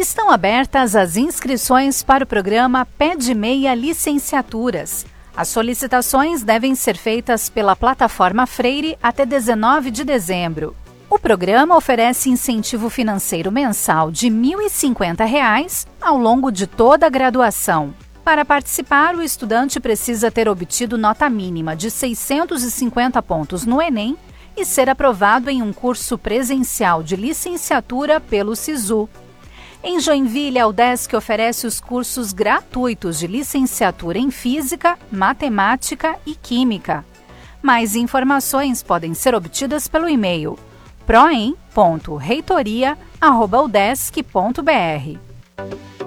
Estão abertas as inscrições para o programa Pé de Meia Licenciaturas. As solicitações devem ser feitas pela plataforma Freire até 19 de dezembro. O programa oferece incentivo financeiro mensal de R$ 1.050 ao longo de toda a graduação. Para participar, o estudante precisa ter obtido nota mínima de 650 pontos no Enem e ser aprovado em um curso presencial de licenciatura pelo SISU. Em Joinville, a UDESC oferece os cursos gratuitos de licenciatura em Física, Matemática e Química. Mais informações podem ser obtidas pelo e-mail proem.reitoria@udesc.br.